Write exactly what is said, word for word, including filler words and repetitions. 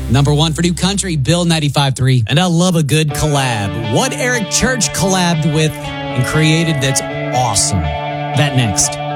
Number one for New Country, Bill ninety-five three. And I love a good collab. What Eric Church collabed with and created that's awesome. That next.